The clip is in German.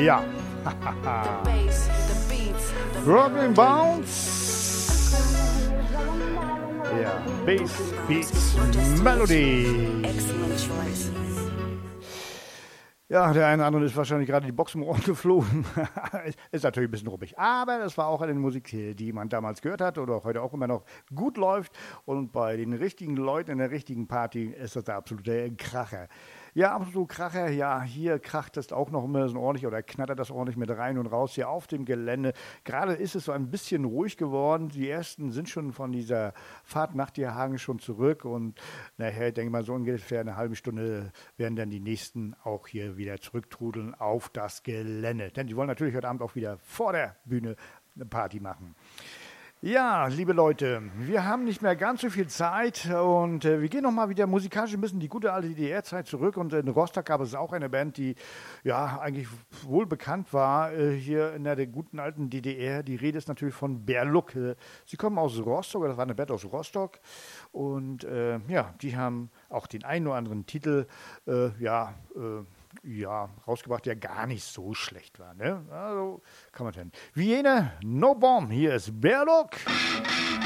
Ja. Rockin' Bounce. Ja, Bass, Beats, Melody. Ja, der eine oder andere ist wahrscheinlich gerade die Box im Ohr geflogen. Ist natürlich ein bisschen ruppig. Aber das war auch eine Musik, die man damals gehört hat oder auch heute auch immer noch gut läuft. Und bei den richtigen Leuten in der richtigen Party ist das der absolute Kracher. Ja, absolut Kracher. Ja, hier kracht das auch noch immer so ordentlich oder knattert das ordentlich mit rein und raus hier auf dem Gelände. Gerade ist es so ein bisschen ruhig geworden. Die ersten sind schon von dieser Fahrt nach Dierhagen schon zurück. Und nachher, ich denke mal, so ungefähr eine halbe Stunde werden dann die nächsten auch hier wieder zurücktrudeln auf das Gelände. Denn die wollen natürlich heute Abend auch wieder vor der Bühne eine Party machen. Ja, liebe Leute, wir haben nicht mehr ganz so viel Zeit und wir gehen nochmal wieder musikalisch ein bisschen die gute alte DDR-Zeit zurück. Und in Rostock gab es auch eine Band, die ja eigentlich wohl bekannt war hier in der guten alten DDR. Die Rede ist natürlich von Berluck. Sie kommen aus Rostock, das war eine Band aus Rostock. Und ja, die haben auch den einen oder anderen Titel rausgebracht, der gar nicht so schlecht war. Ne? Also kann man denn. Viene, No Bomb, hier ist Berluck.